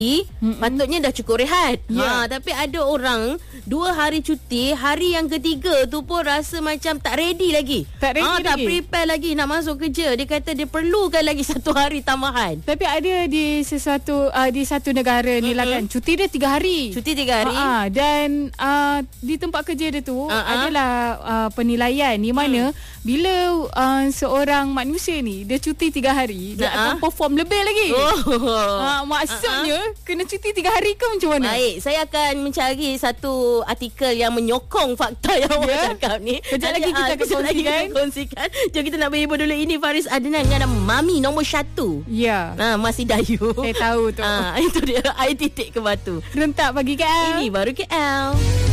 patutnya dah cukup rehat. Tapi ada orang 2 hari cuti, hari yang ketiga tu pun rasa macam tak ready lagi. Tak prepare lagi nak masuk kerja. Dia kata dia perlukan lagi 1 hari tambahan. Tapi ada di satu negara ni lah kan, cuti dia 3 hari. Cuti 3 hari. Dan di tempat kerja dia tu adalah penilaian di mana bila seorang manusia ni dia cuti 3 hari, dia akan perform lebih lagi. Maksudnya kena cuti 3 hari ke macam mana? Baik, saya akan mencari satu artikel yang menyokong fakta yang awak cakap ni. Kejap lagi kita akan kongsikan. Jom kita nak berhibur dulu. Ini Faris Adnan dengan Mami nombor 1. Ya. Masih Dayu. Saya tahu tu. Itu dia, air titik ke batu. Rentak pagi KL. Ini baru KL.